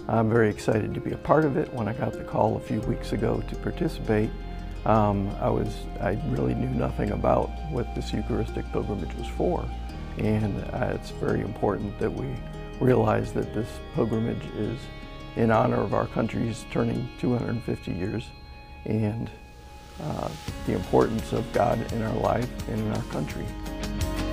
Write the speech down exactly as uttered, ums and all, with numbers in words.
I'm very excited to be a part of it. When I got the call a few weeks ago to participate, um, I was I really knew nothing about what this Eucharistic pilgrimage was for, and uh, it's very important that we realize that this pilgrimage is in honor of our country's turning two hundred fifty years, and uh, the importance of God in our life and in our country.